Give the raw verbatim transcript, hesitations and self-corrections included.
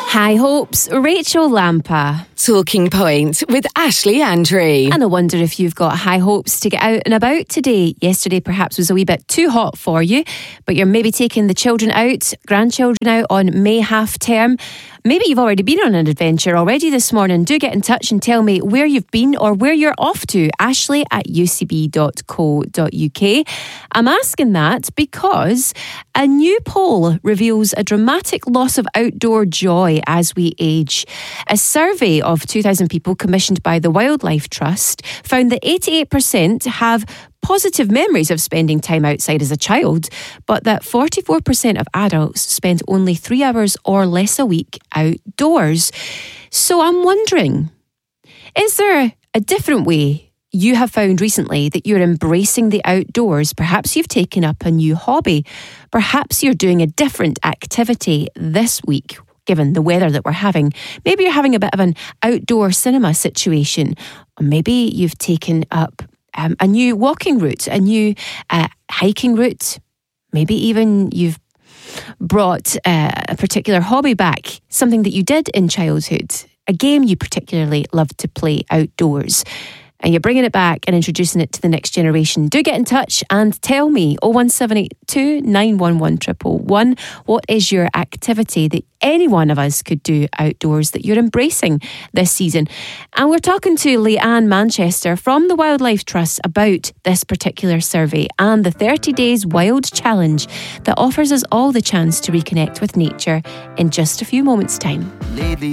High Hopes, Rachel Lampa. Talking Point with Ashley Andrew. And I wonder if you've got high hopes to get out and about today. Yesterday perhaps was a wee bit too hot for you, but you're maybe taking the children out, grandchildren out on May half term. Maybe you've already been on an adventure already this morning. Do get in touch and tell me where you've been or where you're off to. Ashley at u c b dot co dot u k. I'm asking that because a new poll reveals a dramatic loss of outdoor joy as we age. A survey of two thousand people commissioned by the Wildlife Trust found that eighty-eight percent have positive memories of spending time outside as a child, but that forty-four percent of adults spend only three hours or less a week outdoors. So I'm wondering, is there a different way you have found recently that you're embracing the outdoors? Perhaps you've taken up a new hobby. Perhaps you're doing a different activity this week, given the weather that we're having. Maybe you're having a bit of an outdoor cinema situation. Or maybe you've taken up Um, a new walking route, a new uh, hiking route. Maybe even you've brought uh, a particular hobby back, something that you did in childhood, a game you particularly loved to play outdoors, and you're bringing it back and introducing it to the next generation. Do get in touch and tell me. oh one seven eight two, nine one one, one one one. What is your activity that any one of us could do outdoors that you're embracing this season? And we're talking to Leanne Manchester from the Wildlife Trust about this particular survey and the thirty days Wild Challenge that offers us all the chance to reconnect with nature in just a few moments' time.